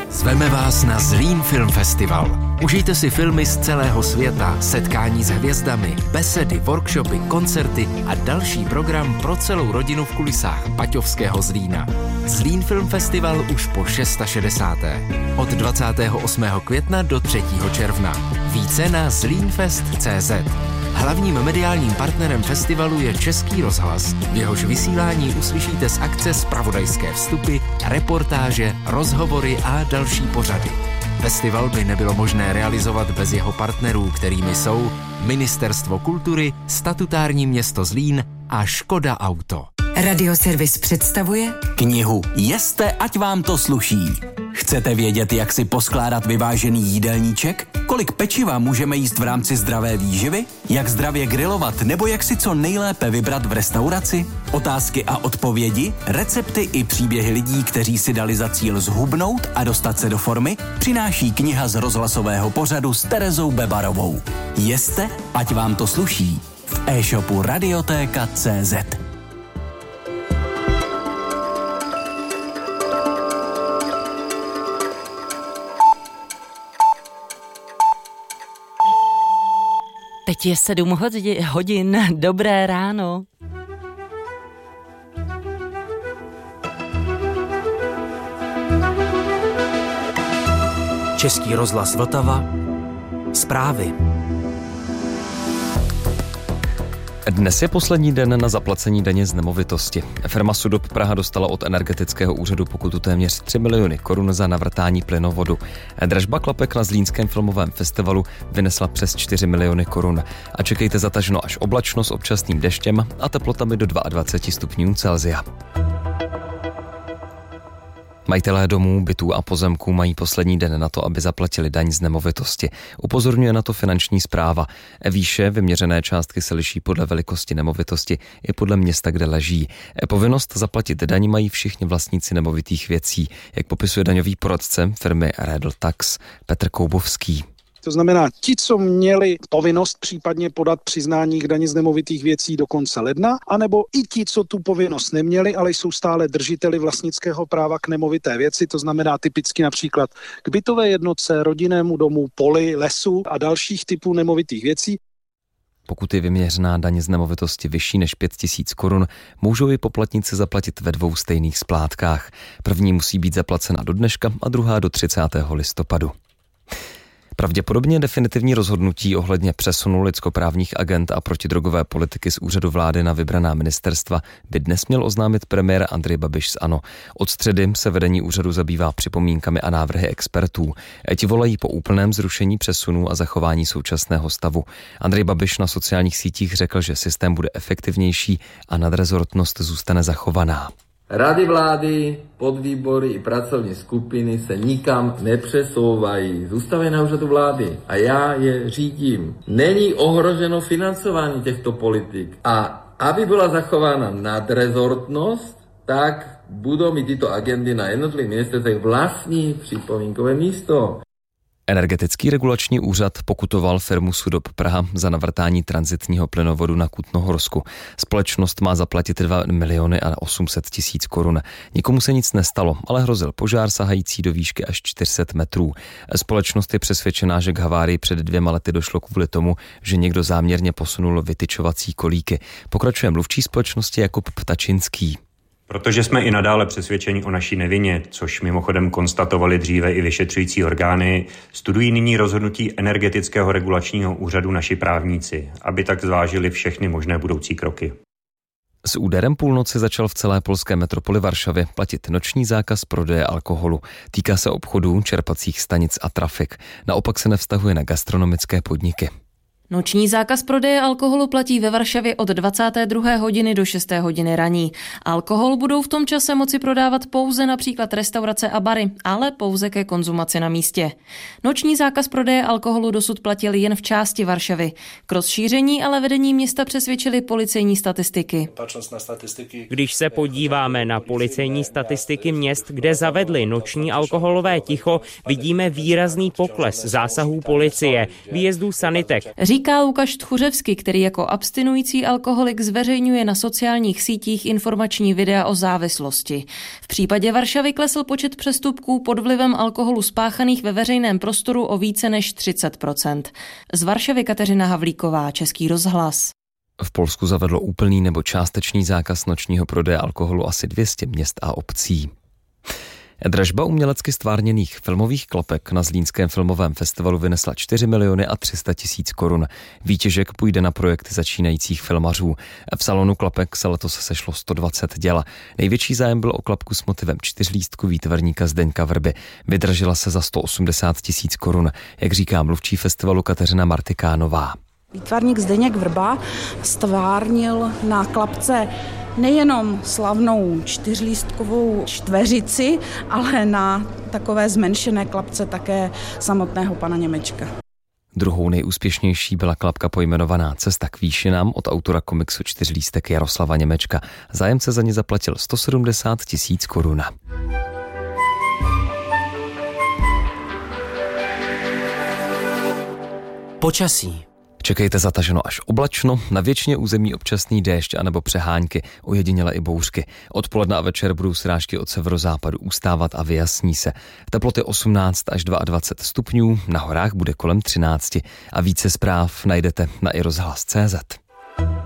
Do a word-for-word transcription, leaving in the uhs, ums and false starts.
Zveme vás na Zlín Film Festival. Užijte si filmy z celého světa, setkání s hvězdami, besedy, workshopy, koncerty a další program pro celou rodinu v kulisách Baťovského Zlína. Zlín Film Festival už po šedesáté šesté Od dvacátého osmého května do třetího června. Více na zlínfest tečka cé zet. Hlavním mediálním partnerem festivalu je Český rozhlas. V jehož vysílání uslyšíte z akce zpravodajské vstupy, reportáže, rozhovory a další pořady. Festival by nebylo možné realizovat bez jeho partnerů, kterými jsou Ministerstvo kultury, statutární město Zlín a Škoda Auto. Radioservis představuje knihu Jeste, ať vám to sluší. Chcete vědět, jak si poskládat vyvážený jídelníček? Kolik pečiva můžeme jíst v rámci zdravé výživy? Jak zdravě grilovat nebo jak si co nejlépe vybrat v restauraci? Otázky a odpovědi, recepty i příběhy lidí, kteří si dali za cíl zhubnout a dostat se do formy, přináší kniha z rozhlasového pořadu s Terezou Bebarovou. Jeste, ať vám to sluší. V e-shopu radioteka tečka cé zet. Teď je sedm hodin, dobré ráno. Český rozhlas Vltava, zprávy. Dnes je poslední den na zaplacení daně z nemovitosti. Firma Sudop Praha dostala od energetického úřadu pokutu téměř tři miliony korun za navrtání plynovodu. Dražba klapek na Zlínském filmovém festivalu vynesla přes čtyři miliony korun. A čekejte zatažno až oblačno s občasným deštěm a teplotami do dvacet dva stupňů Celsia. Majitelé domů, bytů a pozemků mají poslední den na to, aby zaplatili daň z nemovitosti. Upozorňuje na to finanční správa. Výše vyměřené částky se liší podle velikosti nemovitosti i podle města, kde leží. Povinnost zaplatit daň mají všichni vlastníci nemovitých věcí, jak popisuje daňový poradce firmy Redl Tax Petr Koubovský. To znamená, ti, co měli povinnost případně podat přiznání k dani z nemovitých věcí do konce ledna, anebo i ti, co tu povinnost neměli, ale jsou stále držiteli vlastnického práva k nemovité věci, to znamená typicky například k bytové jednotce, rodinnému domu, poli, lesu a dalších typů nemovitých věcí. Pokud je vyměřená daň z nemovitosti vyšší než pět tisíc korun, můžou ji poplatníci zaplatit ve dvou stejných splátkách. První musí být zaplacena do dneška a druhá do třicátého listopadu. Pravděpodobně definitivní rozhodnutí ohledně přesunu lidskoprávních agent a protidrogové politiky z úřadu vlády na vybraná ministerstva by dnes měl oznámit premiér Andrej Babiš z ANO. Od středy se vedení úřadu zabývá připomínkami a návrhy expertů. Ti volají po úplném zrušení přesunů a zachování současného stavu. Andrej Babiš na sociálních sítích řekl, že systém bude efektivnější a nadrezortnost zůstane zachovaná. Rady vlády, podvýbory i pracovní skupiny se nikam nepřesouvají. Zůstávají na úřadu vlády a já je řídím. Není ohroženo financování těchto politik. A aby byla zachována nadrezortnost, tak budou mít tyto agendy na jednotlivých ministerstvech vlastní připomínkové místo. Energetický regulační úřad pokutoval firmu Sudop Praha za navrtání tranzitního plynovodu na Kutnohorsku. Společnost má zaplatit dva miliony a osm set tisíc korun. Nikomu se nic nestalo, ale hrozil požár sahající do výšky až čtyři sta metrů. Společnost je přesvědčená, že k havárii před dvěma lety došlo kvůli tomu, že někdo záměrně posunul vytyčovací kolíky. Pokračuje mluvčí společnosti Jakub Ptačinský. Protože jsme i nadále přesvědčeni o naší nevině, což mimochodem konstatovali dříve i vyšetřující orgány, studují nyní rozhodnutí Energetického regulačního úřadu naši právníci, aby tak zvážili všechny možné budoucí kroky. S úderem půlnoci začal v celé polské metropoli Varšavě platit noční zákaz prodeje alkoholu. Týká se obchodů, čerpacích stanic a trafik. Naopak se nevztahuje na gastronomické podniky. Noční zákaz prodeje alkoholu platí ve Varšavě od dvacáté druhé hodiny do šesté hodiny raní. Alkohol budou v tom čase moci prodávat pouze například restaurace a bary, ale pouze ke konzumaci na místě. Noční zákaz prodeje alkoholu dosud platil jen v části Varšavy. K rozšíření ale vedení města přesvědčili policejní statistiky. Když se podíváme na policejní statistiky měst, kde zavedli noční alkoholové ticho, vidíme výrazný pokles zásahů policie, výjezdů sanitek. Říká Lukáš Tchuřevský, který jako abstinující alkoholik zveřejňuje na sociálních sítích informační videa o závislosti. V případě Varšavy klesl počet přestupků pod vlivem alkoholu spáchaných ve veřejném prostoru o více než třicet procent. Z Varšavy Kateřina Havlíková, Český rozhlas. V Polsku zavedlo úplný nebo částečný zákaz nočního prodeje alkoholu asi dvě stě měst a obcí. Dražba umělecky stvárněných filmových klapek na Zlínském filmovém festivalu vynesla čtyři miliony a tři sta tisíc korun. Výtěžek půjde na projekty začínajících filmařů. V salonu klapek se letos sešlo sto dvacet děl. Největší zájem byl o klapku s motivem čtyřlístku výtvarníka Zdeňka Vrby. Vydražila se za sto osmdesát tisíc korun, jak říká mluvčí festivalu Kateřina Martikánová. Výtvarník Zdeněk Vrba stvárnil na klapce nejenom slavnou čtyřlístkovou čtveřici, ale na takové zmenšené klapce také samotného pana Němečka. Druhou nejúspěšnější byla klapka pojmenovaná Cesta k výšinám od autora komiksu Čtyřlístek Jaroslava Němečka. Zájemce za ně zaplatil sto sedmdesát tisíc korun. Počasí. Čekejte zataženo až oblačno, na většině území občasný déšť anebo přehánky, ojediněle i bouřky. Odpoledne a večer budou srážky od severozápadu ustávat a vyjasní se. Teploty osmnáct až dvacet dva stupňů, na horách bude kolem třináct a více zpráv najdete na i rozhlas tečka cé zet.